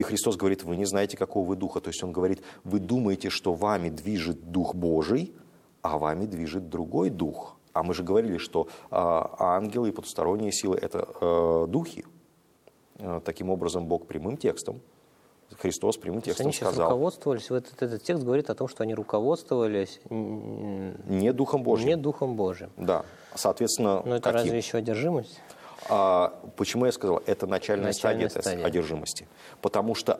И Христос говорит, вы не знаете, какого вы духа. То есть Он говорит, вы думаете, что вами движет Дух Божий, а вами движет другой дух. А мы же говорили, что ангелы и потусторонние силы – это духи. Таким образом, Бог прямым текстом, Христос прямым текстом сказал. Они сейчас руководствовались, этот текст говорит о том, что они руководствовались не Духом Божьим. Не Духом Божьим. Да, соответственно, но это каким? Разве еще одержимость? Почему я сказал, это начальная стадия одержимости. Потому что